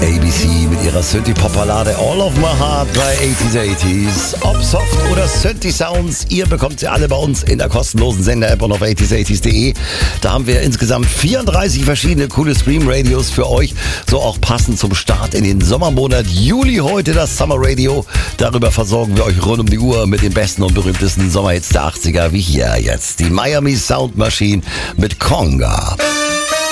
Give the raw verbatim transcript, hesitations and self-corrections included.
A B C mit ihrer Synthie-Pop-Ballade All of My Heart bei achtziger achtziger. Ob Soft oder Synthie-Sounds, ihr bekommt sie alle bei uns in der kostenlosen Sender-App und auf achtziger achtziger punkt de. Da haben wir insgesamt vierunddreißig verschiedene coole Stream-Radios für euch, so auch passend zum Start in den Sommermonat Juli. Heute das Summer Radio. Darüber versorgen wir euch rund um die Uhr mit den besten und berühmtesten Sommerhits der achtziger, wie hier jetzt die Miami Sound Machine mit Conga.